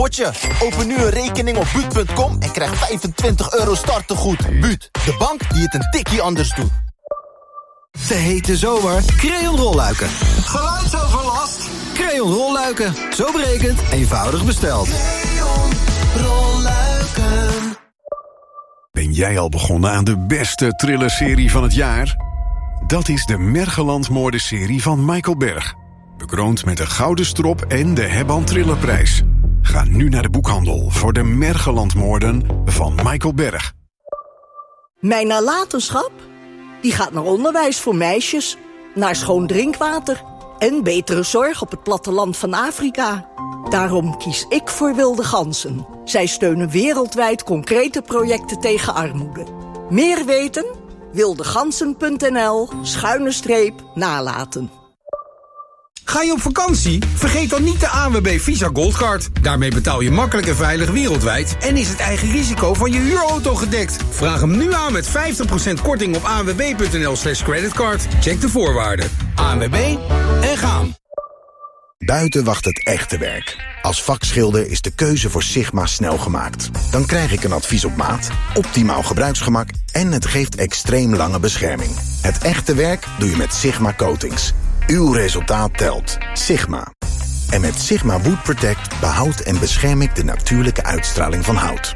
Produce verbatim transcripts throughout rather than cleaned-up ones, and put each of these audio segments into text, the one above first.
potje. Open nu een rekening op buut punt com en krijg vijfentwintig euro startegoed. Buut, de bank die het een tikkie anders doet. De hete zomer, Crayon rolluiken. Geluidsoverlast? Crayon rolluiken. Zo berekend, eenvoudig besteld. Crayon rolluiken. Ben jij al begonnen aan de beste thrillerserie van het jaar? Dat is de Mergeland-moordenserie van Michael Berg. Bekroond met de Gouden Strop en de Hebban Thrillerprijs. Ga nu naar de boekhandel voor de Mergeland-moorden van Michael Berg. Mijn nalatenschap? Die gaat naar onderwijs voor meisjes, naar schoon drinkwater en betere zorg op het platteland van Afrika. Daarom kies ik voor Wilde Ganzen. Zij steunen wereldwijd concrete projecten tegen armoede. Meer weten? wildegansen punt n l schuine streep nalaten. Ga je op vakantie? Vergeet dan niet de A N W B Visa Goldcard. Daarmee betaal je makkelijk en veilig wereldwijd en is het eigen risico van je huurauto gedekt. Vraag hem nu aan met vijftig procent korting op a n w b punt n l slash creditcard. Check de voorwaarden. A N W B en gaan. Buiten wacht het echte werk. Als vakschilder is de keuze voor Sigma snel gemaakt. Dan krijg ik een advies op maat, optimaal gebruiksgemak en het geeft extreem lange bescherming. Het echte werk doe je met Sigma Coatings. Uw resultaat telt. Sigma. En met Sigma Wood Protect behoud en bescherm ik de natuurlijke uitstraling van hout.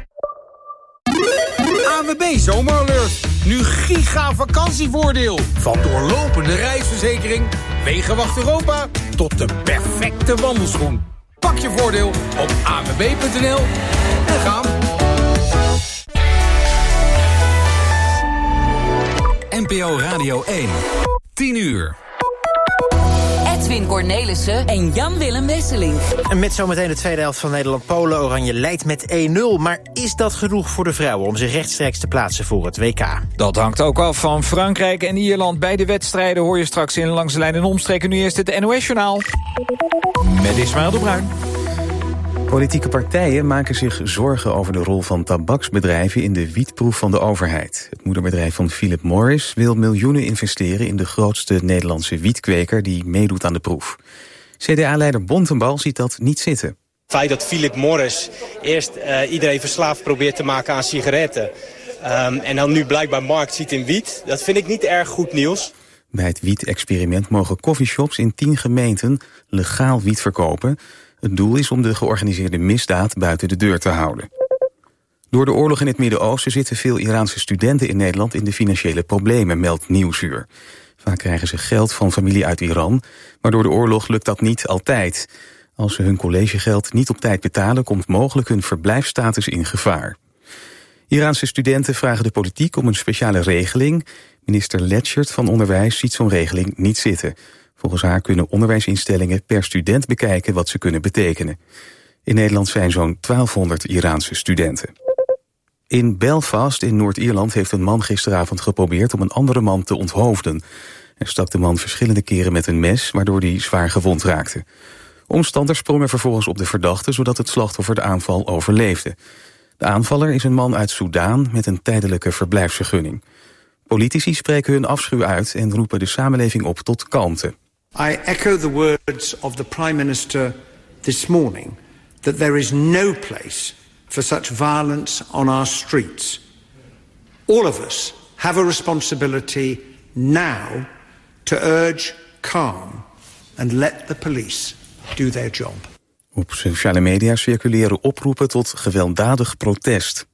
A N W B Zomeralert. Nu giga vakantievoordeel. Van doorlopende reisverzekering, Wegenwacht Europa tot de perfecte wandelschoen. Pak je voordeel op a n w b punt n l en gaan. N P O Radio één. tien uur. Edwin Cornelissen en Jan-Willem Wesseling. En met zometeen de tweede helft van Nederland-Polen. Oranje leidt met één nul. Maar is dat genoeg voor de vrouwen om zich rechtstreeks te plaatsen voor het W K? Dat hangt ook af van Frankrijk en Ierland. Bij de wedstrijden hoor je straks in Langs de Lijn en Omstreken. Nu eerst het N O S-journaal. Met Ismaël de Bruin. Politieke partijen maken zich zorgen over de rol van tabaksbedrijven in de wietproef van de overheid. Het moederbedrijf van Philip Morris wil miljoenen investeren in de grootste Nederlandse wietkweker die meedoet aan de proef. C D A-leider Bontenbal ziet dat niet zitten. Het feit dat Philip Morris eerst uh, iedereen verslaafd probeert te maken aan sigaretten um, en dan nu blijkbaar markt ziet in wiet, dat vind ik niet erg goed nieuws. Bij het wiet-experiment mogen coffeeshops in tien gemeenten legaal wiet verkopen. Het doel is om de georganiseerde misdaad buiten de deur te houden. Door de oorlog in het Midden-Oosten zitten veel Iraanse studenten in Nederland in de financiële problemen, meldt Nieuwsuur. Vaak krijgen ze geld van familie uit Iran, maar door de oorlog lukt dat niet altijd. Als ze hun collegegeld niet op tijd betalen, komt mogelijk hun verblijfsstatus in gevaar. Iraanse studenten vragen de politiek om een speciale regeling. Minister Letchert van Onderwijs ziet zo'n regeling niet zitten. Volgens haar kunnen onderwijsinstellingen per student bekijken wat ze kunnen betekenen. In Nederland zijn zo'n twaalfhonderd Iraanse studenten. In Belfast in Noord-Ierland heeft een man gisteravond geprobeerd om een andere man te onthoofden. Hij stak de man verschillende keren met een mes, waardoor hij zwaar gewond raakte. Omstanders sprongen vervolgens op de verdachte, zodat het slachtoffer de aanval overleefde. De aanvaller is een man uit Soudaan met een tijdelijke verblijfsvergunning. Politici spreken hun afschuw uit en roepen de samenleving op tot kalmte. I echo the words of the Prime Minister this morning that there is no place for such violence on our streets. All of us have a responsibility now to urge calm and let the police do their job. Op sociale media circuleren oproepen tot gewelddadig protest.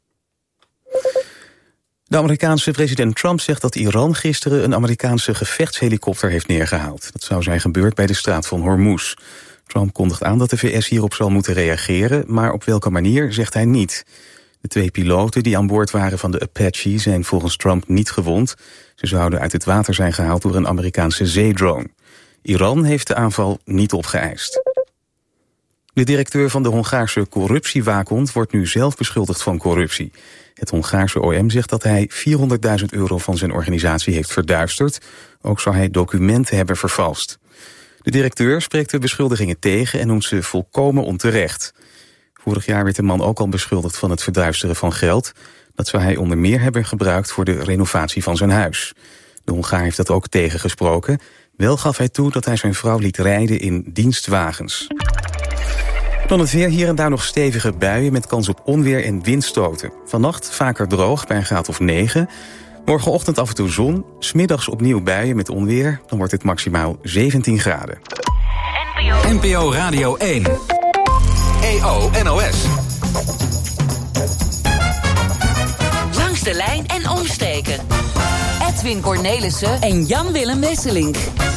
De Amerikaanse president Trump zegt dat Iran gisteren een Amerikaanse gevechtshelikopter heeft neergehaald. Dat zou zijn gebeurd bij de straat van Hormuz. Trump kondigt aan dat de V S hierop zal moeten reageren, maar op welke manier zegt hij niet. De twee piloten die aan boord waren van de Apache zijn volgens Trump niet gewond. Ze zouden uit het water zijn gehaald door een Amerikaanse zeedrone. Iran heeft de aanval niet opgeëist. De directeur van de Hongaarse corruptiewaakhond wordt nu zelf beschuldigd van corruptie. Het Hongaarse O M zegt dat hij vierhonderdduizend euro van zijn organisatie heeft verduisterd. Ook zou hij documenten hebben vervalst. De directeur spreekt de beschuldigingen tegen en noemt ze volkomen onterecht. Vorig jaar werd de man ook al beschuldigd van het verduisteren van geld. Dat zou hij onder meer hebben gebruikt voor de renovatie van zijn huis. De Hongaar heeft dat ook tegengesproken. Wel gaf hij toe dat hij zijn vrouw liet rijden in dienstwagens. Dan het weer, hier en daar nog stevige buien met kans op onweer en windstoten. Vannacht vaker droog bij een graad of negen. Morgenochtend af en toe zon, 's middags opnieuw buien met onweer. Dan wordt het maximaal zeventien graden. N P O Radio één. E O N O S. Langs de lijn en omsteken. Edwin Cornelissen en Jan-Willem Wesselink.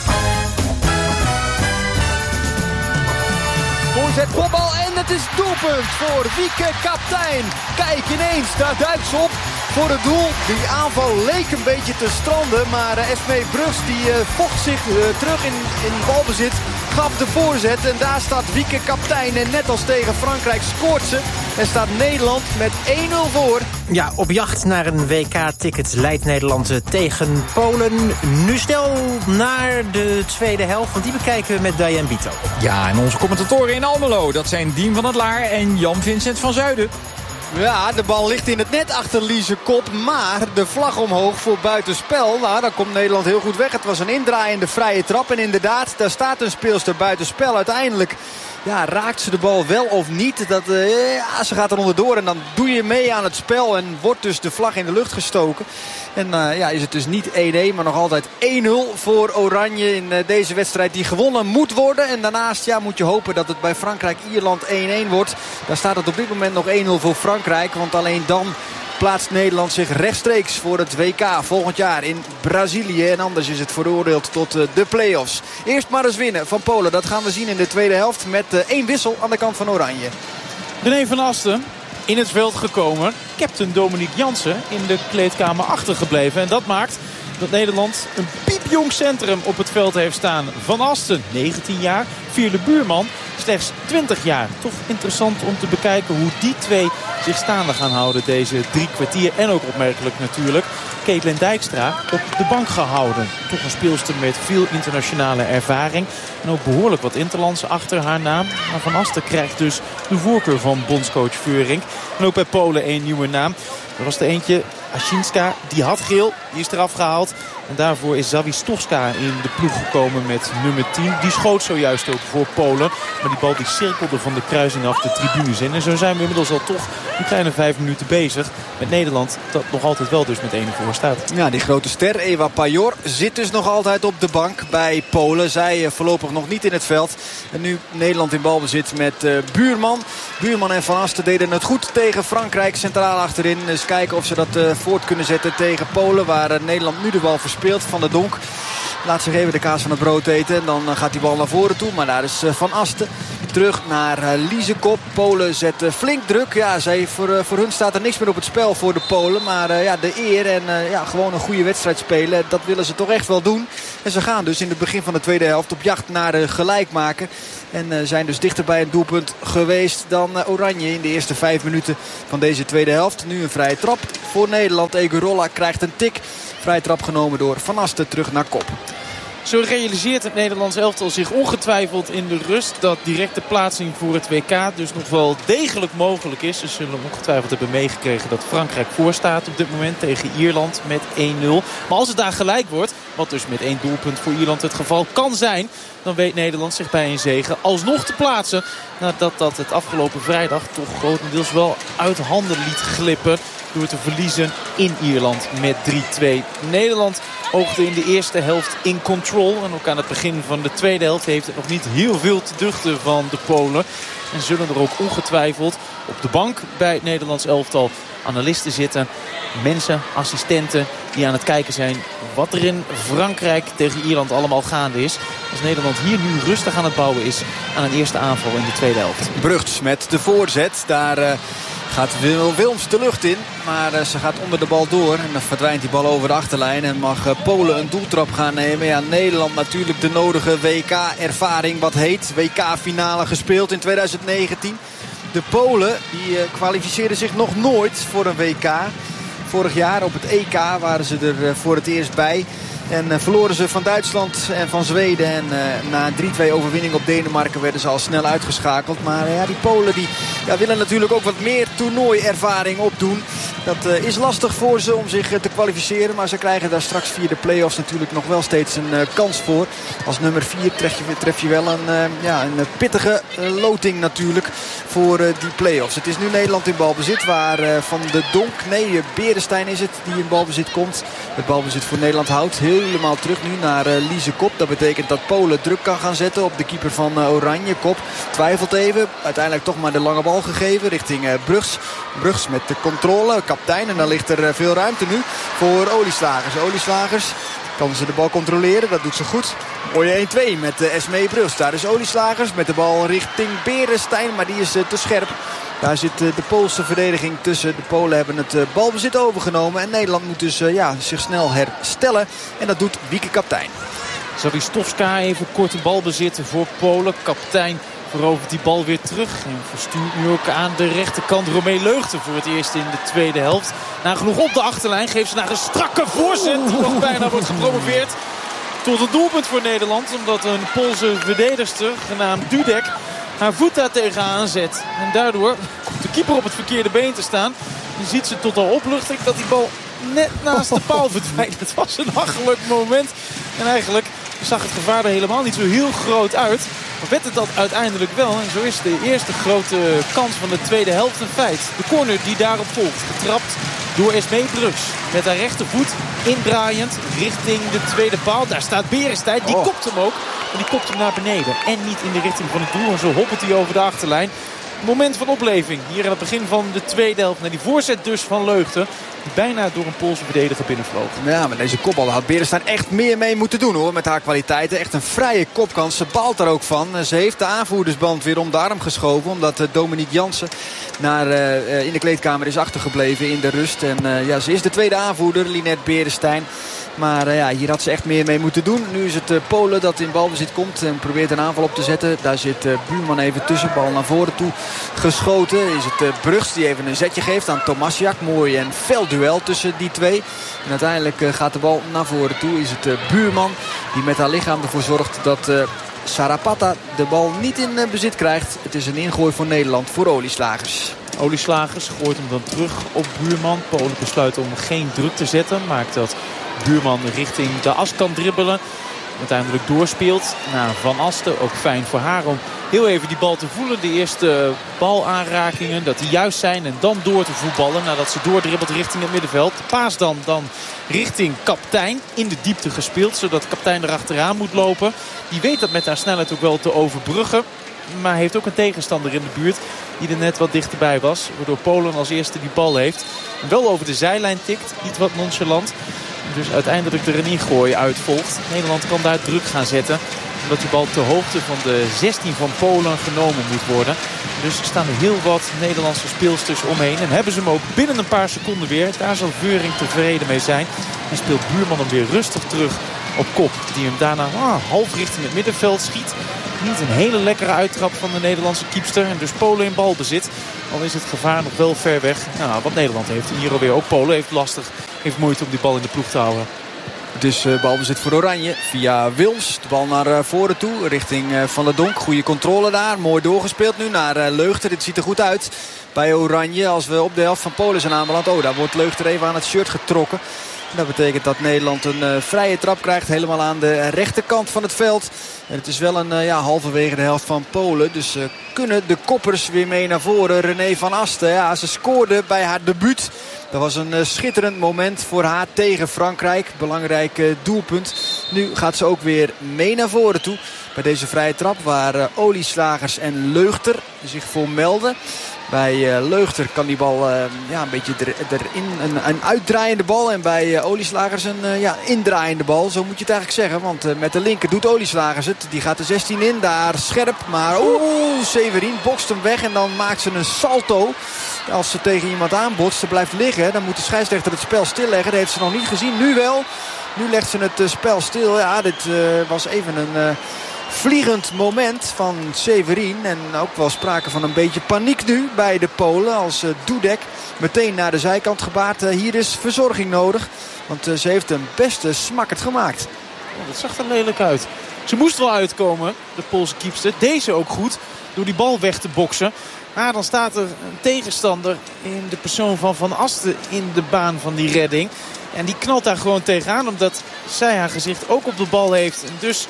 Voorzet, kopbal en het is doelpunt voor Wieke Kaptein. Kijk ineens, daar duikt ze op voor het doel. Die aanval leek een beetje te stranden, maar uh, Esmee Brugs die uh, vocht zich uh, terug in, in balbezit. Gaf de voorzet en daar staat Wieke Kaptein. En net als tegen Frankrijk scoort ze. En staat Nederland met één nul voor. Ja, op jacht naar een W K-ticket leidt Nederland tegen Polen. Nu snel naar de tweede helft, want die bekijken we met Diane Bito. Ja, en onze commentatoren in Almelo, dat zijn Dien van het Laar en Jan-Vincent van Zuiden. Ja, de bal ligt in het net achter Liese Kop, maar de vlag omhoog voor buitenspel. Nou, dan komt Nederland heel goed weg. Het was een indraaiende vrije trap en inderdaad, daar staat een speelster buitenspel. Uiteindelijk ja, raakt ze de bal wel of niet. Dat, uh, ja, ze gaat er onderdoor en dan doe je mee aan het spel en wordt dus de vlag in de lucht gestoken. En uh, ja, is het dus niet één-één, maar nog altijd één nul voor Oranje in uh, deze wedstrijd die gewonnen moet worden. En daarnaast ja, moet je hopen dat het bij Frankrijk-Ierland één-één wordt. Daar staat het op dit moment nog één nul voor Frankrijk, want alleen dan plaatst Nederland zich rechtstreeks voor het W K volgend jaar in Brazilië. En anders is het veroordeeld tot uh, de play-offs. Eerst maar eens winnen van Polen. Dat gaan we zien in de tweede helft met uh, één wissel aan de kant van Oranje. René van Asten in het veld gekomen. Captain Dominique Jansen in de kleedkamer achtergebleven. En dat maakt dat Nederland een piepjong centrum op het veld heeft staan. Van Asten, negentien jaar. Vierde Buurman, slechts twintig jaar. Toch interessant om te bekijken hoe die twee zich staande gaan houden deze drie kwartier. En ook opmerkelijk natuurlijk Caitlin Dijkstra op de bank gehouden. Toch een speelster met veel internationale ervaring. En ook behoorlijk wat interlandse achter haar naam. Maar Van Asten krijgt dus de voorkeur van bondscoach Veurink. En ook bij Polen één nieuwe naam. Er was er eentje, Aschinska, die had geel. Die is eraf gehaald. En daarvoor is Zawistowska in de ploeg gekomen met nummer tien. Die schoot zojuist ook voor Polen. Maar die bal die cirkelde van de kruising af de tribunes in. En zo zijn we inmiddels al toch een kleine vijf minuten bezig. Met Nederland dat nog altijd wel dus met één voor staat. Ja, die grote ster Eva Pajor zit dus nog altijd op de bank bij Polen. Zij voorlopig nog niet in het veld. En nu Nederland in balbezit met uh, Buurman. Buurman en Van Asten deden het goed tegen Frankrijk. Centraal achterin. Dus kijken of ze dat uh, voort kunnen zetten tegen Polen. Waar uh, Nederland nu de bal verspeelt. Van de Donk laat zich even de kaas van het brood eten. En dan uh, gaat die bal naar voren toe. Maar daar is uh, Van Asten. Terug naar uh, Liese Kop. Polen zet uh, flink druk. Ja, zij, voor, uh, voor hun staat er niks meer op het spel voor de Polen. Maar uh, ja, de eer en uh, ja, gewoon een goede wedstrijd spelen. Dat willen ze toch echt wel doen. En ze gaan dus in het begin van de tweede helft op jacht naar de gelijkmaker. En uh, zijn dus dichter bij het doelpunt geweest dan uh, Oranje in de eerste vijf minuten van deze tweede helft. Nu een vrije trap voor Nederland. Egurola krijgt een tik. Vrije trap genomen door Van Asten terug naar Kop. Zo realiseert het Nederlands elftal zich ongetwijfeld in de rust dat directe plaatsing voor het W K dus nog wel degelijk mogelijk is. Ze zullen ongetwijfeld hebben meegekregen dat Frankrijk voorstaat op dit moment tegen Ierland met één nul. Maar als het daar gelijk wordt, wat dus met één doelpunt voor Ierland het geval kan zijn, dan weet Nederland zich bij een zege alsnog te plaatsen. Nadat dat het afgelopen vrijdag toch grotendeels wel uit handen liet glippen door te verliezen in Ierland met drie twee. Nederland oogde in de eerste helft in control. En ook aan het begin van de tweede helft heeft het nog niet heel veel te duchten van de Polen. En zullen er ook ongetwijfeld op de bank bij het Nederlands elftal analisten zitten. Mensen, assistenten die aan het kijken zijn wat er in Frankrijk tegen Ierland allemaal gaande is. Als Nederland hier nu rustig aan het bouwen is aan een eerste aanval in de tweede helft. Brugts met de voorzet. Daar uh, gaat Wil Wilms de lucht in. Maar uh, ze gaat onder de bal door. En dan verdwijnt die bal over de achterlijn. En mag uh, Polen een doeltrap gaan nemen. Ja, Nederland natuurlijk de nodige W K-ervaring. Wat heet W K-finale gespeeld in tweeduizend negentien. De Polen die uh, kwalificeerden zich nog nooit voor een W K. Vorig jaar op het E K waren ze er uh, voor het eerst bij. En uh, verloren ze van Duitsland en van Zweden. En uh, na een drie twee overwinning op Denemarken werden ze al snel uitgeschakeld. Maar uh, ja, die Polen die, ja, willen natuurlijk ook wat meer toernooiervaring opdoen. Dat uh, is lastig voor ze om zich uh, te kwalificeren. Maar ze krijgen daar straks via de play-offs natuurlijk nog wel steeds een uh, kans voor. Als nummer vier tref je, tref je wel een, uh, ja, een pittige uh, loting natuurlijk voor uh, die play-offs. Het is nu Nederland in balbezit. Waar uh, Van de Donk, nee, uh, Beresteyn is het die in balbezit komt. Het balbezit voor Nederland houdt helemaal terug nu naar uh, Liese Kop. Dat betekent dat Polen druk kan gaan zetten op de keeper van uh, Oranje. Kop twijfelt even. Uiteindelijk toch maar de lange bal gegeven richting uh, Brugs. Brugs met de controle. Kaptein. En dan ligt er uh, veel ruimte nu voor Olieslagers. Olieslagers kan ze de bal controleren. Dat doet ze goed. Mooie één twee met uh, Esmee Brugs. Daar is Olieslagers met de bal richting Beresteyn. Maar die is uh, te scherp. Daar zit uh, de Poolse verdediging tussen. De Polen hebben het uh, balbezit overgenomen. En Nederland moet dus uh, ja, zich snel herstellen. En dat doet Wieke Kaptein. Zawistovska even kort een balbezit voor Polen. Kaptein verovert die bal weer terug. En verstuurt nu ook aan de rechterkant Romee Leugten voor het eerst in de tweede helft. Nagenoeg op de achterlijn geeft ze naar een strakke voorzet. Die nog bijna wordt gepromoveerd tot een doelpunt voor Nederland. Omdat een Poolse verdedigster genaamd Dudek haar voet daar tegenaan zet. En daardoor komt de keeper op het verkeerde been te staan. Je ziet ze tot al opluchting dat die bal net naast de paal verdwijnt. Het was een hachelijk moment. En eigenlijk zag het gevaar er helemaal niet zo heel groot uit. Maar werd het dat uiteindelijk wel. En zo is de eerste grote kans van de tweede helft een feit. De corner die daarop volgt. Getrapt door Esmee Brugs. Met haar rechtervoet indraaiend richting de tweede paal. Daar staat Beresteyn. Die oh. kopt hem ook. Maar die kopt hem naar beneden. En niet in de richting van het doel. En zo hoppelt hij over de achterlijn. Moment van opleving. Hier aan het begin van de tweede helft. Naar die voorzet dus van Leugten. Die bijna door een Poolse verdediger binnenvloog. Ja, maar deze kopbal had Beresteyn echt meer mee moeten doen hoor. Met haar kwaliteiten. Echt een vrije kopkans. Ze baalt er ook van. Ze heeft de aanvoerdersband weer om de arm geschoven. Omdat Dominique Jansen naar, uh, in de kleedkamer is achtergebleven in de rust. En uh, ja, ze is de tweede aanvoerder. Linette Beresteyn. Maar uh, ja, hier had ze echt meer mee moeten doen. Nu is het uh, Polen dat in balbezit komt en probeert een aanval op te zetten. Daar zit uh, Buurman even tussen. Bal naar voren toe geschoten. Is het uh, Brugs die even een zetje geeft aan Tomasiak. Mooi en fel duel tussen die twee. En uiteindelijk uh, gaat de bal naar voren toe. Is het uh, Buurman die met haar lichaam ervoor zorgt dat Uh, Sarapata de bal niet in uh, bezit krijgt. Het is een ingooi voor Nederland voor Olieslagers. Olieslagers gooit hem dan terug op Buurman. Polen besluit om geen druk te zetten. Maakt dat Buurman richting de as kan dribbelen. Uiteindelijk doorspeelt naar Van Asten. Ook fijn voor haar om heel even die bal te voelen. De eerste balaanrakingen, dat die juist zijn. En dan door te voetballen nadat ze doordribbelt richting het middenveld. De paas dan, dan richting Kaptein. In de diepte gespeeld, zodat Kaptein erachteraan moet lopen. Die weet dat met haar snelheid ook wel te overbruggen. Maar heeft ook een tegenstander in de buurt die er net wat dichterbij was. Waardoor Polen als eerste die bal heeft. En wel over de zijlijn tikt, iets wat nonchalant. Dus uiteindelijk er een ingooi uitvolgt. Nederland kan daar druk gaan zetten. Omdat die bal ter hoogte van de zestien van Polen genomen moet worden. Dus er staan er heel wat Nederlandse speelsters omheen. En hebben ze hem ook binnen een paar seconden weer. Daar zal Veuring tevreden mee zijn. En speelt Buurman hem weer rustig terug op Kop. Die hem daarna ah, half richting het middenveld schiet. Niet een hele lekkere uittrap van de Nederlandse keepster. En dus Polen in balbezit. Al is het gevaar nog wel ver weg. Nou, wat Nederland heeft. En hier alweer ook Polen heeft lastig. Heeft moeite om die bal in de ploeg te houden. Het is uh, balbezit voor Oranje via Wilms. De bal naar uh, voren toe richting uh, Van der Donk. Goede controle daar. Mooi doorgespeeld nu naar uh, Leugter. Dit ziet er goed uit bij Oranje. Als we op de helft van Polen zijn aanbeland. Oh, daar wordt Leugter even aan het shirt getrokken. Dat betekent dat Nederland een uh, vrije trap krijgt. Helemaal aan de rechterkant van het veld. En het is wel een uh, ja, halverwege de helft van Polen. Dus uh, kunnen de koppers weer mee naar voren. René van Asten. Ja, ze scoorde bij haar debuut. Dat was een uh, schitterend moment voor haar tegen Frankrijk. Belangrijk uh, doelpunt. Nu gaat ze ook weer mee naar voren toe. Bij deze vrije trap waar uh, Olieslagers en Leugter zich voor melden. Bij uh, Leugter kan die bal uh, ja, een beetje er, erin, een, een uitdraaiende bal. En bij uh, Olieslagers een uh, ja, indraaiende bal. Zo moet je het eigenlijk zeggen. Want uh, met de linker doet Olieslagers het. Die gaat de zestien in. Daar scherp. Maar oeh, Severin bokst hem weg. En dan maakt ze een salto. Als ze tegen iemand aanbotst, ze blijft liggen. Dan moet de scheidsrechter het spel stilleggen. Dat heeft ze nog niet gezien. Nu wel. Nu legt ze het uh, spel stil. Ja, dit uh, was even een Uh, vliegend moment van Severin. En ook wel sprake van een beetje paniek nu bij de Polen. Als uh, Dudek meteen naar de zijkant gebaard. Uh, hier is verzorging nodig. Want uh, ze heeft hem best uh, smakkerd gemaakt. Oh, dat zag er lelijk uit. Ze moest wel uitkomen, de Poolse keepster. Deze ook goed, door die bal weg te boksen. Maar dan staat er een tegenstander in de persoon van Van Asten in de baan van die redding. En die knalt daar gewoon tegenaan omdat zij haar gezicht ook op de bal heeft. En dus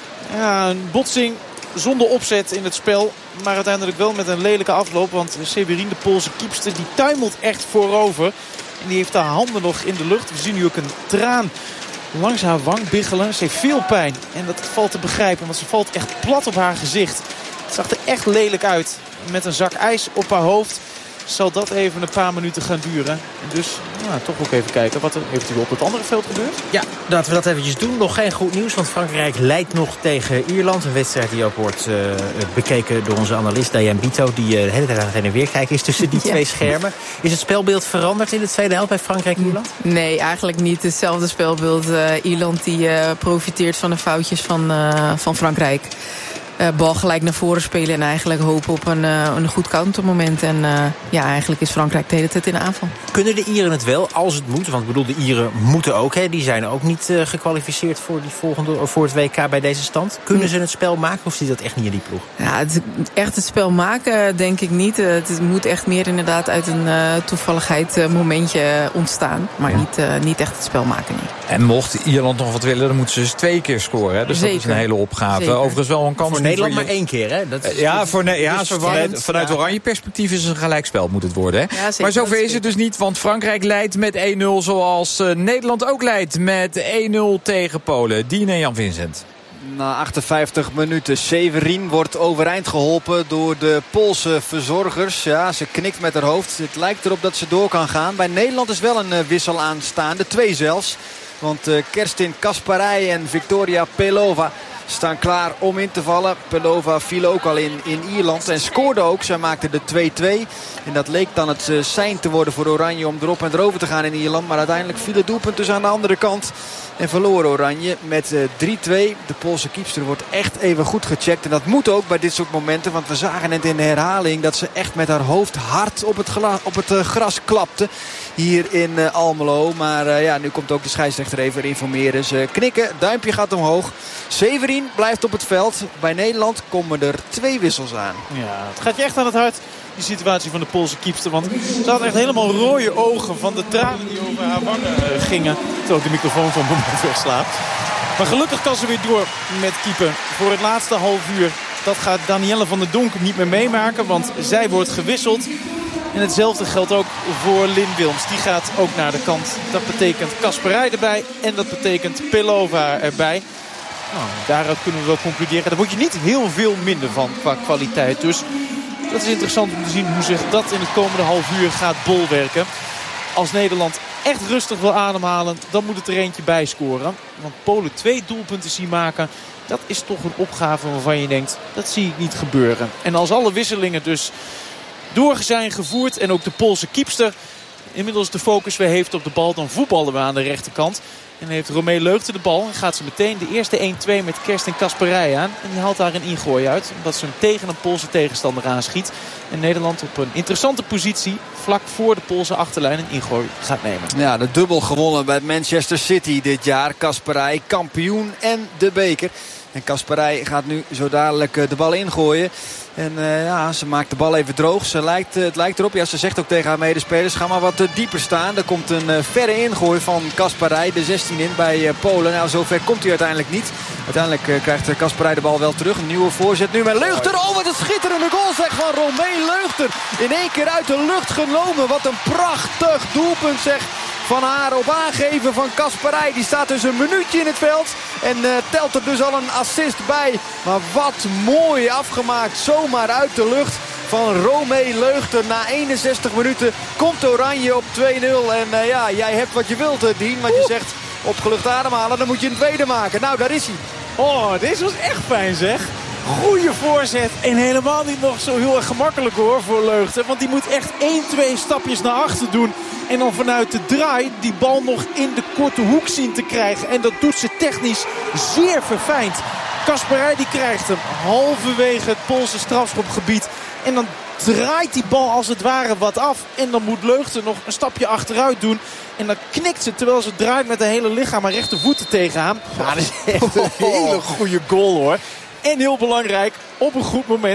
ja, een botsing zonder opzet in het spel. Maar uiteindelijk wel met een lelijke afloop. Want Severin, de Poolse kiepster, die tuimelt echt voorover. En die heeft haar handen nog in de lucht. We zien nu ook een traan langs haar wang biggelen. Ze heeft veel pijn. En dat valt te begrijpen. Want ze valt echt plat op haar gezicht. Het zag er echt lelijk uit. Met een zak ijs op haar hoofd zal dat even een paar minuten gaan duren. En dus nou, toch ook even kijken wat er eventueel op het andere veld gebeurt. Ja, laten we dat eventjes doen. Nog geen goed nieuws, want Frankrijk leidt nog tegen Ierland. Een wedstrijd die ook wordt uh, bekeken door onze analist Diane Bito, die uh, de hele tijd aan het heen en weer kijken is tussen die ja. twee schermen. Is het spelbeeld veranderd in de tweede helft bij Frankrijk-Ierland? Nee, eigenlijk niet. Hetzelfde spelbeeld. Uh, Ierland die uh, profiteert van de foutjes van, uh, van Frankrijk. Uh, bal gelijk naar voren spelen en eigenlijk hopen op een, uh, een goed countermoment. En uh, ja, eigenlijk is Frankrijk de hele tijd in de aanval. Kunnen de Ieren het wel, als het moet? Want ik bedoel, de Ieren moeten ook. Hè? Die zijn ook niet uh, gekwalificeerd voor, die volgende, voor het W K bij deze stand. Kunnen ze het spel maken of zit dat echt niet in die ploeg? Ja, het, echt het spel maken denk ik niet. Uh, het moet echt meer inderdaad uit een uh, toevalligheid uh, momentje ontstaan. Maar ja. niet, uh, niet echt het spel maken. Nee. En mocht Ierland nog wat willen, dan moeten ze dus twee keer scoren. Hè? Dus Zeker. Dat is een hele opgave. Zeker. Overigens wel een kans. Voor Nederland maar één keer, hè? Dat is, ja, voor ne- ja dus vanuit, vanuit ja. oranje perspectief is het een gelijkspel moet het worden. Hè? Ja, maar zover is het dus niet, want Frankrijk leidt met één nul... zoals uh, Nederland ook leidt met één nul tegen Polen. Dien en Jan Vincent. Na achtenvijftig minuten. Severin wordt overeind geholpen door de Poolse verzorgers. Ja, ze knikt met haar hoofd. Het lijkt erop dat ze door kan gaan. Bij Nederland is wel een uh, wissel aanstaande. Twee zelfs. Want uh, Kerstin Kasparij en Victoria Pelova staan klaar om in te vallen. Pelova viel ook al in, in Ierland en scoorde ook. Zij maakte de twee twee. En dat leek dan het uh, sein te worden voor Oranje om erop en erover te gaan in Ierland. Maar uiteindelijk viel het doelpunt dus aan de andere kant. En verloor Oranje met uh, drie twee. De Poolse kiepster wordt echt even goed gecheckt. En dat moet ook bij dit soort momenten. Want we zagen net in de herhaling dat ze echt met haar hoofd hard op het, gla- op het uh, gras klapte. Hier in uh, Almelo. Maar uh, ja, nu komt ook de scheidsrechter even informeren. Ze knikken, duimpje gaat omhoog. Severin blijft op het veld. Bij Nederland komen er twee wissels aan. Ja, het gaat je echt aan het hart, die situatie van de Poolse kiepster. Want ze had echt helemaal rode ogen van de tranen die over haar wangen uh, gingen. Terwijl ik de microfoon van het moment wegslaat. Maar gelukkig kan ze weer door met keeper. Voor het laatste half uur. Dat gaat Danielle van der Donk niet meer meemaken. Want zij wordt gewisseld. En hetzelfde geldt ook voor Lynn Wilms. Die gaat ook naar de kant. Dat betekent Kasparij erbij. En dat betekent Pelova erbij. Nou, daaruit kunnen we wel concluderen. Daar word je niet heel veel minder van qua kwaliteit. Dus dat is interessant om te zien hoe zich dat in het komende half uur gaat bolwerken. Als Nederland echt rustig wil ademhalen, dan moet het er eentje bij scoren. Want Polen twee doelpunten zien maken, dat is toch een opgave waarvan je denkt, dat zie ik niet gebeuren. En als alle wisselingen dus door zijn gevoerd en ook de Poolse kiepster inmiddels de focus weer heeft op de bal, dan voetballen we aan de rechterkant. En heeft Romee Leugte de bal. En gaat ze meteen de eerste één twee met Kerstin Kasparij aan. En die haalt daar een ingooi uit. Omdat ze hem tegen een Poolse tegenstander aanschiet. En Nederland op een interessante positie vlak voor de Poolse achterlijn een ingooi gaat nemen. Ja, de dubbel gewonnen bij Manchester City dit jaar. Kasparij, kampioen en de beker. En Kasparij gaat nu zo dadelijk de bal ingooien. En uh, ja, ze maakt de bal even droog. Ze lijkt, uh, het lijkt erop, ja, ze zegt ook tegen haar medespelers, ga maar wat uh, dieper staan. Er komt een uh, verre ingooi van Kasparij, de zestien in bij uh, Polen. Nou, zover komt hij uiteindelijk niet. Uiteindelijk uh, krijgt uh, Kasparij de bal wel terug. Een nieuwe voorzet nu met Leugter. Oh, wat een schitterende goal zeg van Romee Leugter. In één keer uit de lucht genomen. Wat een prachtig doelpunt zeg. Van haar op aangeven van Kasparij. Die staat dus een minuutje in het veld. En uh, telt er dus al een assist bij. Maar wat mooi afgemaakt. Zomaar uit de lucht van Romee Leugter. Na eenenzestig minuten komt Oranje op twee nul. En uh, ja, jij hebt wat je wilt, uh, Dien. Want je zegt opgelucht ademhalen. Dan moet je een tweede maken. Nou, daar is hij. Oh, deze was echt fijn zeg. Goeie voorzet. En helemaal niet nog zo heel erg gemakkelijk hoor voor Leugter. Want die moet echt één, twee stapjes naar achter doen. En dan vanuit de draai die bal nog in de korte hoek zien te krijgen. En dat doet ze technisch zeer verfijnd. Kasparij die krijgt hem halverwege het Poolse strafschopgebied. En dan draait die bal als het ware wat af. En dan moet Leugter nog een stapje achteruit doen. En dan knikt ze terwijl ze draait met haar hele lichaam haar rechtervoeten tegenaan. Ja, dat is echt een hele goede goal hoor. En heel belangrijk, op een goed moment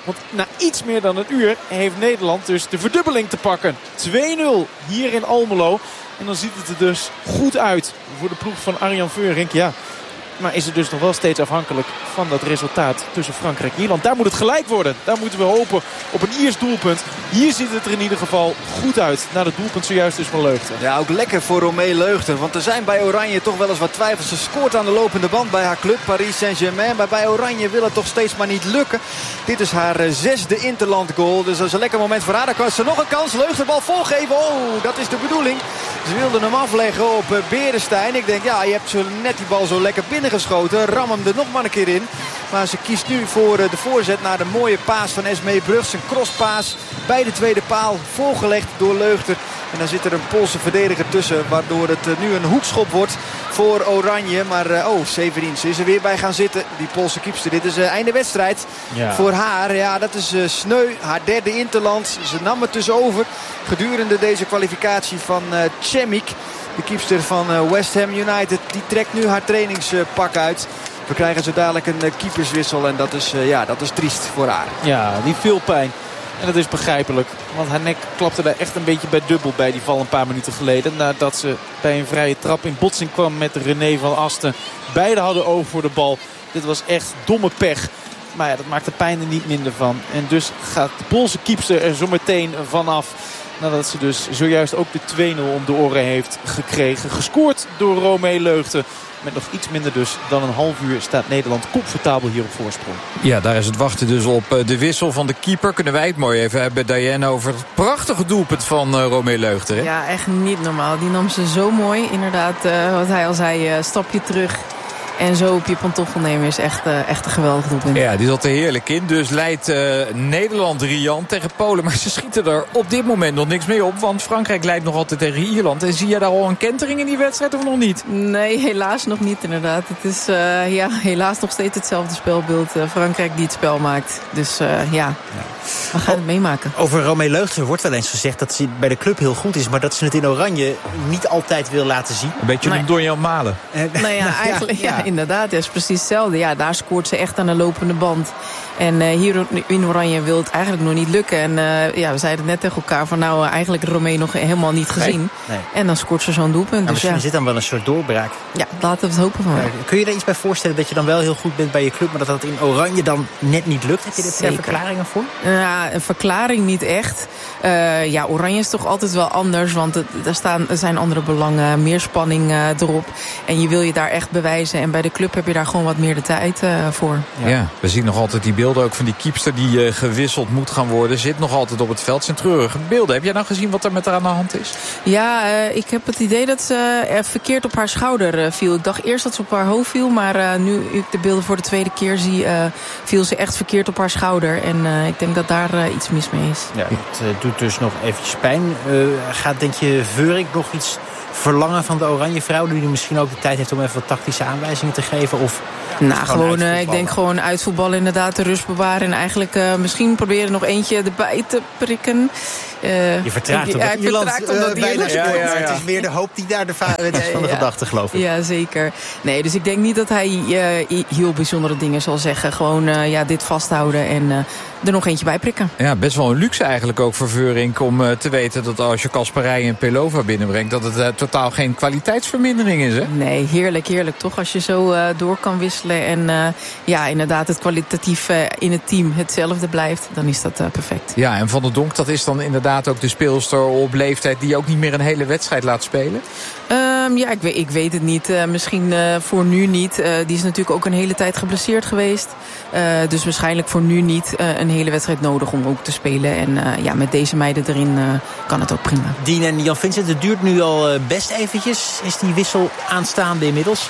Want na iets meer dan een uur heeft Nederland dus de verdubbeling te pakken. twee nul hier in Almelo. En dan ziet het er dus goed uit voor de ploeg van Arjan Veurink. Ja. Maar is het dus nog wel steeds afhankelijk van dat resultaat tussen Frankrijk en Ierland. Daar moet het gelijk worden. Daar moeten we hopen op een Iers doelpunt. Hier ziet het er in ieder geval goed uit. Na het doelpunt zojuist dus van Leugter. Ja, ook lekker voor Romee Leugter. Want er zijn bij Oranje toch wel eens wat twijfels. Ze scoort aan de lopende band bij haar club Paris Saint-Germain. Maar bij Oranje wil het toch steeds maar niet lukken. Dit is haar zesde interland goal. Dus dat is een lekker moment voor haar. Dan kan ze nog een kans. Leugter bal volgeven. Oh, dat is de bedoeling. Ze wilden hem afleggen op Berenstein. Ik denk, ja, je hebt zo net die bal zo lekker binnengeschoten. Ram hem er nog maar een keer in. Maar ze kiest nu voor de voorzet naar de mooie paas van Esmee Brugs. Een crosspaas bij de tweede paal. Volgelegd door Leugter. En dan zit er een Poolse verdediger tussen. Waardoor het nu een hoekschop wordt voor Oranje. Maar oh, Severin, ze is er weer bij gaan zitten. Die Poolse kiepster. Dit is uh, einde wedstrijd. Ja. Voor haar. Ja, dat is uh, sneu. Haar derde interland. Ze nam het dus over. Gedurende deze kwalificatie van uh, Chemik. De kiepster van uh, West Ham United. Die trekt nu haar trainingspak uit. We krijgen zo dadelijk een uh, keeperswissel. En dat is, uh, ja, dat is triest voor haar. Ja, die veel pijn. En dat is begrijpelijk. Want haar nek klapte daar echt een beetje bij dubbel bij die val een paar minuten geleden. Nadat ze bij een vrije trap in botsing kwam met René van Asten. Beiden hadden oog voor de bal. Dit was echt domme pech. Maar ja, dat maakt de pijn er niet minder van. En dus gaat de Poolse kiepster er zo meteen vanaf. Nadat ze dus zojuist ook de twee nul om de oren heeft gekregen. Gescoord door Romee Leugter. Met nog iets minder dus dan een half uur staat Nederland comfortabel hier op voorsprong. Ja, daar is het wachten dus op de wissel van de keeper. Kunnen wij het mooi even hebben, Diane, over het prachtige doelpunt van uh, Romee Leugter. Hè? Ja, echt niet normaal. Die nam ze zo mooi. Inderdaad, uh, wat hij al zei, uh, stapje terug. En zo op je pantoffel nemen is echt, uh, echt een geweldig doelpunt. Ja, die zat er heerlijk in. Dus leidt uh, Nederland riant tegen Polen. Maar ze schieten er op dit moment nog niks mee op. Want Frankrijk leidt nog altijd tegen Ierland. En zie je daar al een kentering in die wedstrijd of nog niet? Nee, helaas nog niet inderdaad. Het is uh, ja, helaas nog steeds hetzelfde spelbeeld. Uh, Frankrijk die het spel maakt. Dus uh, ja, ja, we gaan oh, het meemaken. Over Romee Leugter wordt wel eens gezegd dat ze bij de club heel goed is. Maar dat ze het in Oranje niet altijd wil laten zien. Een beetje nee. een Donjan Malen. Nou ja, eigenlijk ja. ja. Inderdaad, dat is precies hetzelfde. Ja, daar scoort ze echt aan de lopende band. En uh, hier in Oranje wil het eigenlijk nog niet lukken. En uh, ja, we zeiden net tegen elkaar van nou, uh, eigenlijk Romee nog helemaal niet gezien. Nee, nee. En dan scoort ze zo'n doelpunt. Nou, dus misschien ja. zit dan wel een soort doorbraak. Ja, laten we het hopen van. Ja, kun je er iets bij voorstellen dat je dan wel heel goed bent bij je club, maar dat dat in Oranje dan net niet lukt? Heb je er verklaringen voor? Ja, een verklaring niet echt. Uh, ja, Oranje is toch altijd wel anders, want het, er, staan, er zijn andere belangen, meer spanning uh, erop. En je wil je daar echt bewijzen. En bij de club heb je daar gewoon wat meer de tijd uh, voor. Ja. ja, we zien nog altijd die beelden ook van die keepster die uh, gewisseld moet gaan worden. Zit nog altijd op het veld. Zijn treurige beelden. Heb jij nou gezien wat er met haar aan de hand is? Ja, uh, ik heb het idee dat ze uh, verkeerd op haar schouder uh, viel. Ik dacht eerst dat ze op haar hoofd viel, maar uh, nu ik de beelden voor de tweede keer zie, uh, viel ze echt verkeerd op haar schouder. En uh, ik denk dat daar uh, iets mis mee is. Ja, het uh, doet dus nog eventjes pijn. Uh, gaat, denk je, Veurink nog iets verlangen van de Oranje vrouw, die misschien ook de tijd heeft om even wat tactische aanwijzingen te geven? Of nou, gewoon, uh, ik denk gewoon uitvoetballen, inderdaad, de rust bewaren. En eigenlijk uh, misschien proberen nog eentje erbij te prikken. Uh, je vertraagt omdat ja, Ierland uh, bijna ja, ja, ja. Het is meer de hoop die daar de vader is van de ja, gedachte, geloof ik. Ja, zeker. Nee, dus ik denk niet dat hij uh, heel bijzondere dingen zal zeggen. Gewoon uh, ja, dit vasthouden en uh, er nog eentje bij prikken. Ja, best wel een luxe eigenlijk ook voor Veurink om uh, te weten dat als je Kasparij en Pelova binnenbrengt, dat het uh, totaal geen kwaliteitsvermindering is, hè? Nee, heerlijk, heerlijk. Toch als je zo uh, door kan wisselen en uh, ja, inderdaad het kwalitatief uh, in het team hetzelfde blijft, dan is dat uh, perfect. Ja, en Van der Donk, dat is dan inderdaad ook de speelster op leeftijd die ook niet meer een hele wedstrijd laat spelen? Um, ja, ik weet, ik weet het niet. Uh, misschien uh, voor nu niet. Uh, die is natuurlijk ook een hele tijd geblesseerd geweest. Uh, dus waarschijnlijk voor nu niet uh, een hele wedstrijd nodig om ook te spelen. En uh, ja, met deze meiden erin uh, kan het ook prima. Dien en Jan Vincent, het duurt nu al uh, best eventjes. Is die wissel aanstaande inmiddels?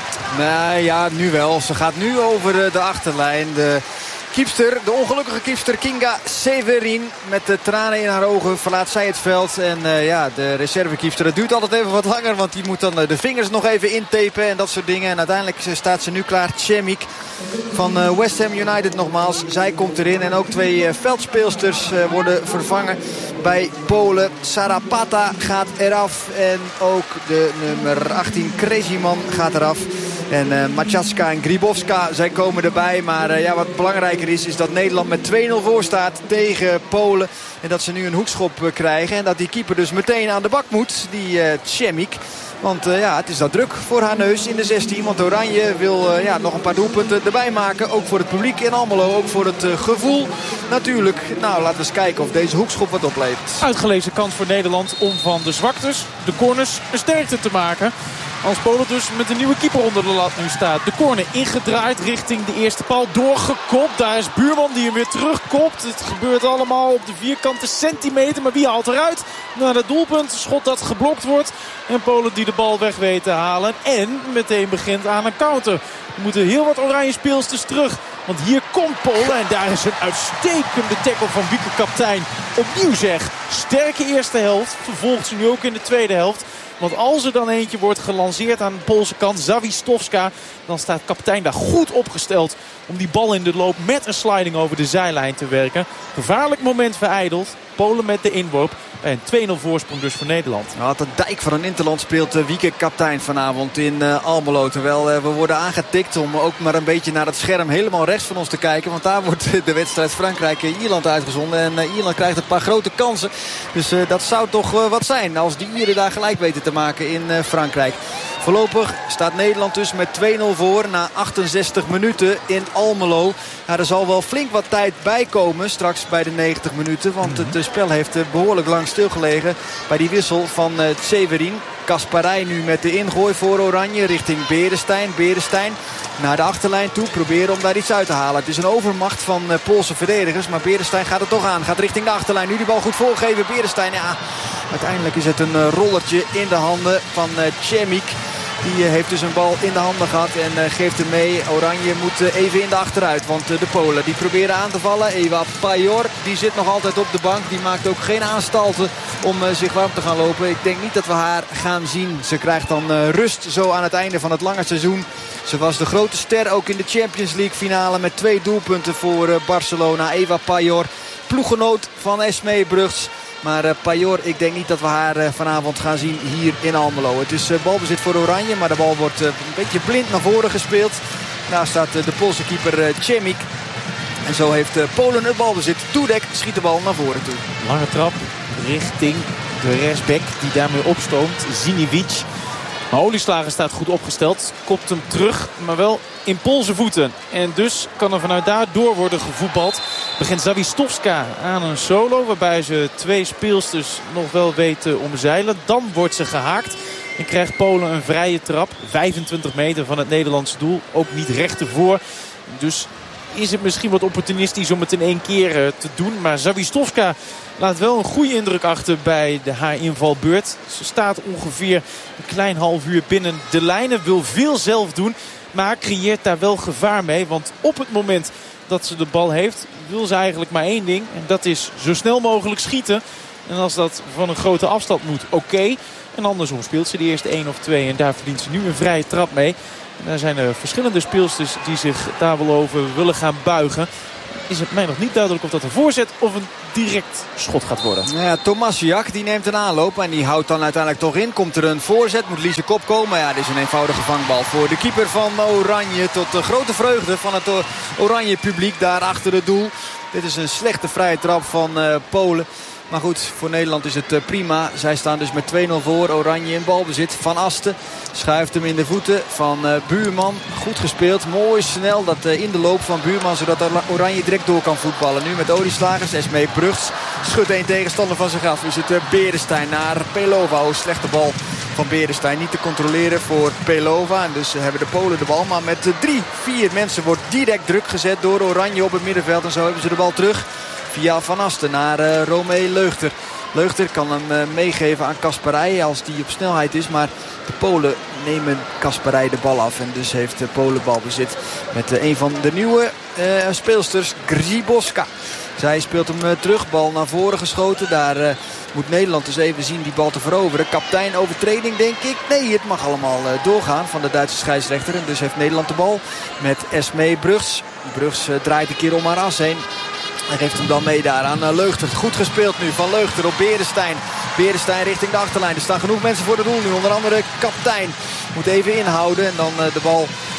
Nou ja, nu wel. Ze gaat nu over uh, de achterlijn. De kiepster, de ongelukkige kiepster Kinga Severin. Met de tranen in haar ogen verlaat zij het veld. En uh, ja, de reservekiepster, dat duurt altijd even wat langer. Want die moet dan uh, de vingers nog even intapen en dat soort dingen. En uiteindelijk staat ze nu klaar. Chemik van uh, West Ham United nogmaals. Zij komt erin. En ook twee uh, veldspeelsters uh, worden vervangen bij Polen. Sarapata gaat eraf. En ook de nummer achttien Kreziman gaat eraf. En uh, Maciaska en Gribowska, zij komen erbij. Maar uh, ja, wat belangrijker erger is, is dat Nederland met twee nul voor staat tegen Polen. En dat ze nu een hoekschop krijgen. En dat die keeper dus meteen aan de bak moet. Die uh, Tjemik. Want uh, ja, het is dat druk voor haar neus in de zestien. Want Oranje wil uh, ja, nog een paar doelpunten erbij maken. Ook voor het publiek in Almelo. Ook voor het uh, gevoel natuurlijk. Nou, laten we eens kijken of deze hoekschop wat oplevert. Uitgelezen kans voor Nederland om van de zwaktes, de corners, een sterkte te maken. Als Polen dus met een nieuwe keeper onder de lat nu staat. De corner ingedraaid richting de eerste paal. Doorgekopt. Daar is Buurman die hem weer terugkopt. Het gebeurt allemaal op de vierkante centimeter. Maar wie haalt eruit? Naar het doelpunt. Schot dat geblokt wordt. En Polen die de bal weg weet te halen. En meteen begint aan een counter. Er moeten heel wat oranje speelsters terug. Want hier komt Polen. En daar is een uitstekende tackle van Wieke Kaptein. Opnieuw zeg. Sterke eerste helft. Vervolgt ze nu ook in de tweede helft. Want als er dan eentje wordt gelanceerd aan de Poolse kant, Zawistowska, dan staat Kaptein daar goed opgesteld om die bal in de loop met een sliding over de zijlijn te werken. Gevaarlijk moment verijdeld. Polen met de inworp. Bij een twee nul voorsprong dus voor Nederland. Nou, de dijk van een interland speelt uh, Wieke Kaptein vanavond in uh, Almelo. Terwijl uh, we worden aangetikt om ook maar een beetje naar het scherm helemaal rechts van ons te kijken. Want daar wordt de wedstrijd Frankrijk-Ierland uitgezonden. En uh, Ierland krijgt een paar grote kansen. Dus uh, dat zou toch uh, wat zijn als die Ieren daar gelijk weten te maken in uh, Frankrijk. Voorlopig staat Nederland dus met twee nul voor na achtenzestig minuten in Almelo. Ja, er zal wel flink wat tijd bij komen straks bij de negentig minuten. Want het spel heeft behoorlijk lang stilgelegen bij die wissel van uh, Severin. Kasparij nu met de ingooi voor Oranje richting Beresteyn. Beresteyn naar de achterlijn toe. Proberen om daar iets uit te halen. Het is een overmacht van uh, Poolse verdedigers. Maar Beresteyn gaat er toch aan. Gaat richting de achterlijn. Nu die bal goed voorgeven. Beresteyn, ja. Uiteindelijk is het een uh, rollertje in de handen van uh, Tjemik. Die uh, heeft dus een bal in de handen gehad en uh, geeft hem mee. Oranje moet uh, even in de achteruit. Want uh, de Polen die proberen aan te vallen. Eva Pajor die zit nog altijd op de bank. Die maakt ook geen aanstalten om uh, zich warm te gaan lopen. Ik denk niet dat we haar gaan zien. Ze krijgt dan uh, rust zo aan het einde van het lange seizoen. Ze was de grote ster ook in de Champions League finale. Met twee doelpunten voor uh, Barcelona. Eva Pajor, ploeggenoot van Esmee Brugs. Maar uh, Pajor, ik denk niet dat we haar uh, vanavond gaan zien hier in Almelo. Het is uh, balbezit voor Oranje, maar de bal wordt uh, een beetje blind naar voren gespeeld. Daar staat uh, de Poolse keeper uh, Tjemik. En zo heeft uh, Polen het balbezit. Dudek schiet de bal naar voren toe. Lange trap richting de rechtsback die daarmee opstoomt. Zinivic. Maar Olieslager staat goed opgesteld. Kopt hem terug, maar wel in Poolse voeten. En dus kan er vanuit daar door worden gevoetbald. Begint Zawistowska aan een solo. Waarbij ze twee speelsters nog wel weten omzeilen. Dan wordt ze gehaakt. En krijgt Polen een vrije trap. vijfentwintig meter van het Nederlandse doel. Ook niet recht ervoor. Dus is het misschien wat opportunistisch om het in één keer te doen. Maar Zawistowska laat wel een goede indruk achter bij de haar invalbeurt. Ze staat ongeveer een klein half uur binnen de lijnen. Wil veel zelf doen. Maar creëert daar wel gevaar mee. Want op het moment dat ze de bal heeft, wil ze eigenlijk maar één ding. En dat is zo snel mogelijk schieten. En als dat van een grote afstand moet, oké. Okay. En andersom speelt ze de eerste één of twee. En daar verdient ze nu een vrije trap mee. En daar zijn er verschillende speelsters die zich daar wel over willen gaan buigen. Is het mij nog niet duidelijk of dat een voorzet of een direct schot gaat worden. Ja, Tomasiak die neemt een aanloop en die houdt dan uiteindelijk toch in. Komt er een voorzet, moet Lise Kop komen. Ja, dit is een eenvoudige vangbal voor de keeper van Oranje. Tot de grote vreugde van het Oranje publiek daar achter het doel. Dit is een slechte vrije trap van uh, Polen. Maar goed, voor Nederland is het prima. Zij staan dus met twee nul voor. Oranje in balbezit. Van Asten schuift hem in de voeten van uh, Buurman. Goed gespeeld. Mooi snel dat uh, in de loop van Buurman. Zodat Oranje direct door kan voetballen. Nu met Olieslagers. Esmee Brugs schudt één tegenstander van zich af. Is het uh, Beresteyn naar Pelova. Oh, slechte bal van Beresteyn. Niet te controleren voor Pelova. En dus uh, hebben de Polen de bal. Maar met uh, drie, vier mensen wordt direct druk gezet door Oranje op het middenveld. En zo hebben ze de bal terug. Via Van Asten naar uh, Romee Leugter. Leugter kan hem uh, meegeven aan Kasparij als die op snelheid is. Maar de Polen nemen Kasparij de bal af. En dus heeft de Polen balbezit met uh, een van de nieuwe uh, speelsters, Grzyboska. Zij speelt hem uh, terug. Bal naar voren geschoten. Daar uh, moet Nederland dus even zien die bal te veroveren. Kaptein overtreding denk ik. Nee, het mag allemaal uh, doorgaan van de Duitse scheidsrechter. En dus heeft Nederland de bal met Esmee Brugs. Brugs uh, draait een keer om haar as heen. En geeft hem dan mee daar aan Leugter. Goed gespeeld nu van Leugter op Beresteyn. Beresteyn richting de achterlijn. Er staan genoeg mensen voor de doel nu. Onder andere Kaptein moet even inhouden. En dan de bal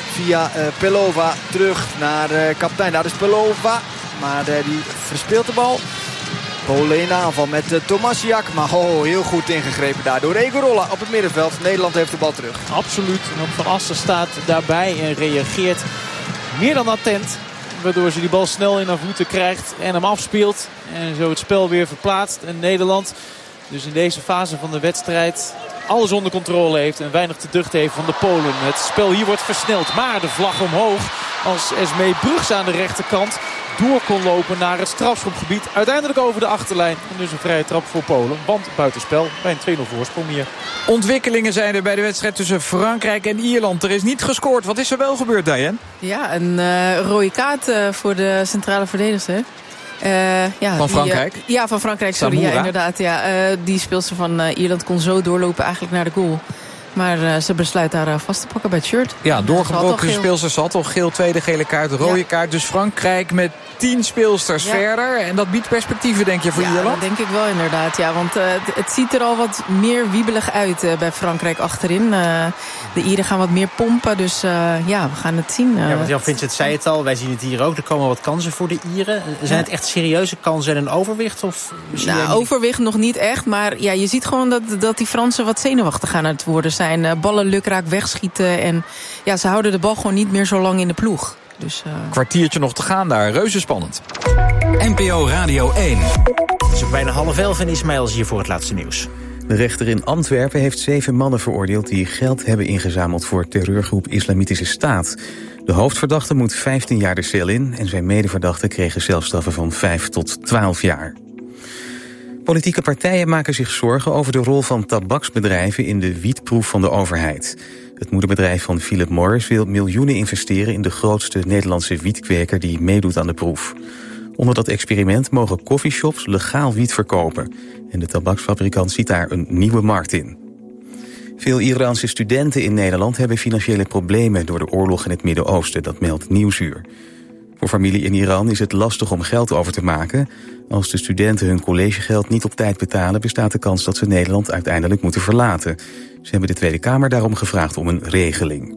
via uh, Pelova terug naar uh, kapitein. Daar is Pelova, maar uh, die verspeelt de bal. Polen in de aanval met uh, Tomasiak. Maar oh, heel goed ingegrepen daar door Egorola op het middenveld. Nederland heeft de bal terug. Absoluut. En ook Van Asten staat daarbij en reageert meer dan attent. Waardoor ze die bal snel in haar voeten krijgt en hem afspeelt. En zo het spel weer verplaatst. En Nederland dus in deze fase van de wedstrijd alles onder controle heeft en weinig te duchten heeft van de Polen. Het spel hier wordt versneld. Maar de vlag omhoog als Esmee Brugs aan de rechterkant door kon lopen naar het strafschopgebied. Uiteindelijk over de achterlijn. En dus een vrije trap voor Polen. Want buitenspel bij een twee nul voorsprong hier. Ontwikkelingen zijn er bij de wedstrijd tussen Frankrijk en Ierland. Er is niet gescoord. Wat is er wel gebeurd, Diane? Ja, een uh, rode kaart uh, voor de centrale verdedigster. Uh, ja, van die, Frankrijk? Uh, ja, van Frankrijk, sorry. Ja, inderdaad. Ja. Uh, die speelster van uh, Ierland kon zo doorlopen eigenlijk naar de goal. Maar uh, ze besluit daar uh, vast te pakken bij het shirt. Ja, doorgebroken speelsters had al geel, tweede gele kaart, rode ja. kaart. Dus Frankrijk met tien speelsters ja. verder. En dat biedt perspectieven, denk je, voor ja, Ierland? Ja, dat denk ik wel inderdaad. Ja, want uh, het, het ziet er al wat meer wiebelig uit uh, bij Frankrijk achterin. Uh, de Ieren gaan wat meer pompen, dus uh, ja, we gaan het zien. Uh, ja, want Jan Vincent zei het al, wij zien het hier ook. Er komen wat kansen voor de Ieren. Zijn ja. het echt serieuze kansen en een overwicht? Of nou, overwicht nog niet echt, maar ja, je ziet gewoon dat, dat die Fransen wat zenuwachtig aan het worden zijn. Uh, ballen lukraak wegschieten en ja, ze houden de bal gewoon niet meer zo lang in de ploeg. Dus, uh... kwartiertje nog te gaan daar. Reuze spannend. N P O Radio één. Het is ook bijna half elf en Ismaël is hier voor het laatste nieuws. De rechter in Antwerpen heeft zeven mannen veroordeeld die geld hebben ingezameld voor terreurgroep Islamitische Staat. De hoofdverdachte moet vijftien jaar de cel in en zijn medeverdachten kregen celstraffen van vijf tot twaalf jaar. Politieke partijen maken zich zorgen over de rol van tabaksbedrijven in de wietproef van de overheid. Het moederbedrijf van Philip Morris wil miljoenen investeren in de grootste Nederlandse wietkweker die meedoet aan de proef. Onder dat experiment mogen coffeeshops legaal wiet verkopen. En de tabaksfabrikant ziet daar een nieuwe markt in. Veel Iraanse studenten in Nederland hebben financiële problemen door de oorlog in het Midden-Oosten, dat meldt Nieuwsuur. Voor familie in Iran is het lastig om geld over te maken. Als de studenten hun collegegeld niet op tijd betalen, bestaat de kans dat ze Nederland uiteindelijk moeten verlaten. Ze hebben de Tweede Kamer daarom gevraagd om een regeling.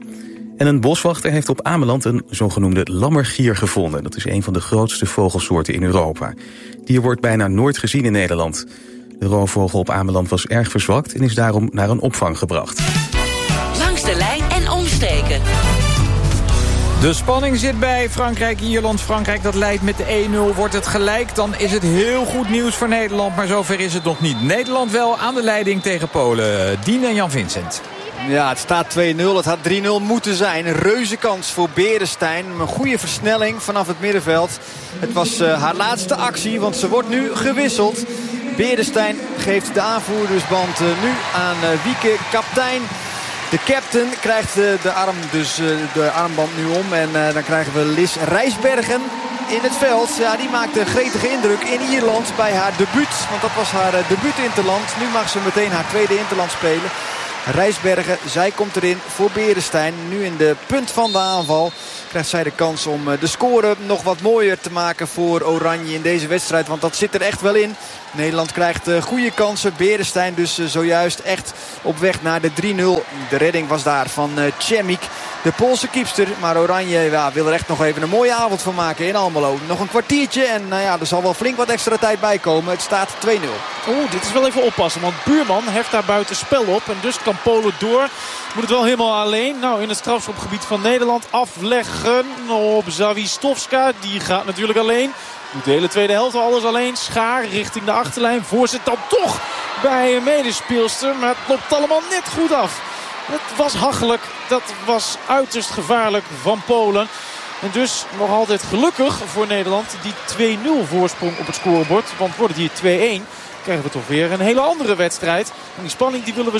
En een boswachter heeft op Ameland een zogenoemde lammergier gevonden. Dat is een van de grootste vogelsoorten in Europa. Die wordt bijna nooit gezien in Nederland. De roofvogel op Ameland was erg verzwakt en is daarom naar een opvang gebracht. Langs de lijn en omsteken. De spanning zit bij Frankrijk-Ierland. Frankrijk dat leidt met de één nul. Wordt het gelijk, dan is het heel goed nieuws voor Nederland. Maar zover is het nog niet. Nederland wel aan de leiding tegen Polen. Dien en Jan Vincent. Ja, het staat twee nul. Het had drie nul moeten zijn. Een reuze kans voor Beresteyn. Een goede versnelling vanaf het middenveld. Het was uh, haar laatste actie, want ze wordt nu gewisseld. Beresteyn geeft de aanvoerdersband uh, nu aan uh, Wieke, kaptein. De captain krijgt uh, de, arm, dus, uh, de armband nu om. En uh, dan krijgen we Lis Rijsbergen in het veld. Ja, die maakt een gretige indruk in Ierland bij haar debuut. Want dat was haar uh, debuut interland. Nu mag ze meteen haar tweede interland spelen. Rijsbergen, zij komt erin voor Beresteyn. Nu in de punt van de aanval krijgt zij de kans om de score nog wat mooier te maken voor Oranje in deze wedstrijd. Want dat zit er echt wel in. Nederland krijgt goede kansen. Beresteyn dus zojuist echt op weg naar de drie nul. De redding was daar van Cemik, de Poolse kiepster. Maar Oranje ja, wil er echt nog even een mooie avond van maken in Almelo. Nog een kwartiertje en nou ja, er zal wel flink wat extra tijd bij komen. Het staat twee nul. Oeh, dit is wel even oppassen. Want Buurman heft daar buiten spel op. En dus kan Polen door. Moet het wel helemaal alleen. Nou, in het strafschopgebied van Nederland afleggen op Zawistowska. Die gaat natuurlijk alleen. Doet de hele tweede helft alles alleen. Schaar richting de achterlijn. Voorzet dan toch bij een medespeelster. Maar het loopt allemaal net goed af. Het was hachelijk. Dat was uiterst gevaarlijk van Polen. En dus nog altijd gelukkig voor Nederland die twee nul voorsprong op het scorebord. Want wordt het hier twee één, krijgen we toch weer een hele andere wedstrijd. En die spanning die willen we